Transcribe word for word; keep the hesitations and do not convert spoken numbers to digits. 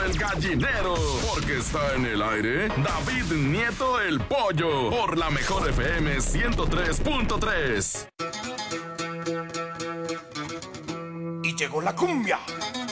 el gallinero, porque está en el aire David Nieto el Pollo, por la mejor F M ciento tres punto tres. Y llegó la cumbia.